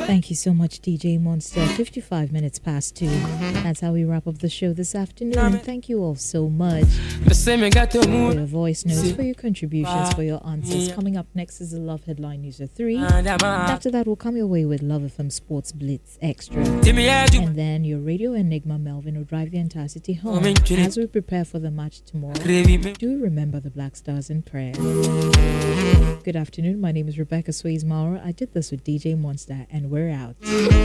Thank you so much, DJ Monster. 55 minutes past 2. That's how we wrap up the show this afternoon. Thank you all so much for your voice notes, for your contributions, for your answers. Coming up next is the Love Headline News at 3. After that, we'll come your way with Love FM Sports Blitz Extra. And then your Radio Enigma Melvin will drive the entire city home as we prepare for the match tomorrow. Do remember the Black Stars in prayer. Good afternoon. My name is Rebecca Swayze Maurer. I did this with DJ Monster, and we're out.